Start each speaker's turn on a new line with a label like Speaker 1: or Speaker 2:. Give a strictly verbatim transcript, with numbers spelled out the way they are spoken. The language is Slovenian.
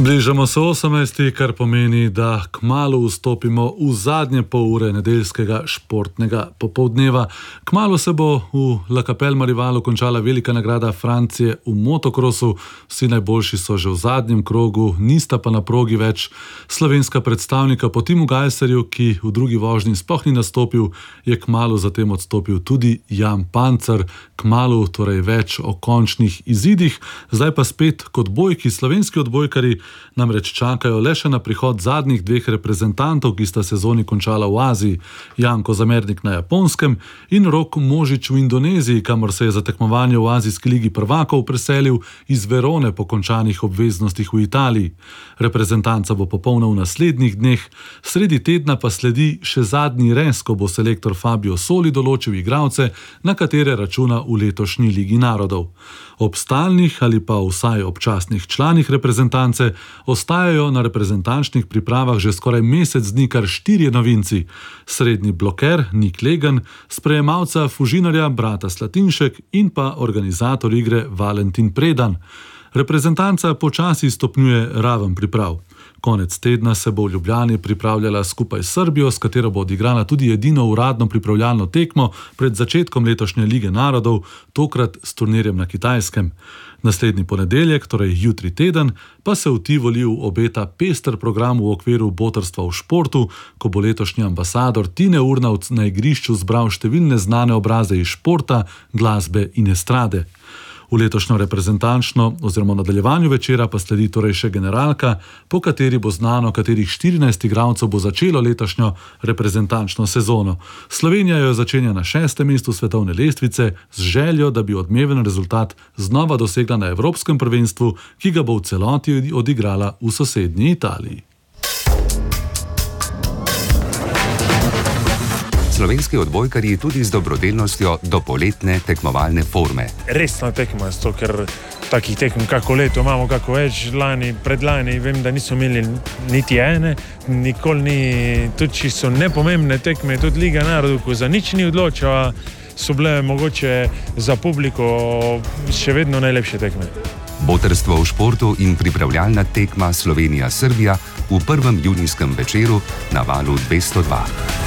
Speaker 1: Bližamo se osemnajsti, kar pomeni, da kmalu vstopimo v zadnje pol ure nedeljskega športnega popoldneva. Kmalu se bo v La Capelle Marivalu končala velika nagrada Francije v motokrosu. Vsi najboljši so že v zadnjem krogu, nista pa na progi več slovenska predstavnika po Timu Gajserju, ki v drugi vožnji sploh ni nastopil, je kmalu zatem odstopil tudi Jan Pancer. Kmalu torej več o končnih izidih, zdaj pa spet kot bojki. Slovenski odbojkari namreč čakajo le še na prihod zadnjih dveh reprezentantov, ki sta sezoni končala v Aziji, Janko Zamernik na Japonskem in Rok Možič v Indoneziji, kamor se je za tekmovanje v Azijski ligi prvakov preselil iz Verone po končanih obveznostih v Italiji. Reprezentanca bo popolna v naslednjih dneh, sredi tedna pa sledi še zadnji rez, ko bo selektor Fabio Soli določil igralce, na katere računa v letošnji Ligi narodov. Ob stalnih ali pa vsaj občasnih članih reprezentance ostajajo na reprezentančnih pripravah že skoraj mesec dni kar štirje novinci. Srednji bloker Nik Legan, sprejemalca Fužinarja brata Slatinšek in pa organizator igre Valentin Predan. Reprezentanca počasi stopnjuje raven priprav. Konec tedna se bo v Ljubljani pripravljala skupaj s Srbijo, s katero bo odigrala tudi edino uradno pripravljalno tekmo pred začetkom letošnje Lige narodov, tokrat s turnirjem na Kitajskem. Naslednji ponedeljek, torej jutri teden, pa se v Tivoliju obeta pester program v okviru botrstva v športu, ko bo letošnji ambasador Tine Urnavc na igrišču zbral številne znane obraze iz športa, glasbe in estrade. V letošnjo reprezentančno oziroma nadaljevanju večera pa sledi torej še generalka, po kateri bo znano, katerih štirinajst igralcev bo začelo letošnjo reprezentančno sezono. Slovenija jo začenja na šestem mestu svetovne lestvice z željo, da bi odmeven rezultat znova dosegla na Evropskem prvenstvu, ki ga bo v celoti odigrala v sosednji Italiji.
Speaker 2: Slovenski odbojkarji tudi z dobrodelnostjo do poletne tekmovalne forme.
Speaker 3: Resna tekma, zato ker takih tekm kako leto imamo, kako več, lani, predlani, vem, da niso imeli niti ene, nikoli ni, tudi če so nepomembne tekme, tudi Liga narodov, ko za nič ni odločila, so bile mogoče za publiko še vedno najlepše tekme.
Speaker 2: Botrstvo v športu in pripravljalna tekma Slovenija-Srbija v prvem junijskem večeru na Valu dvesto dva.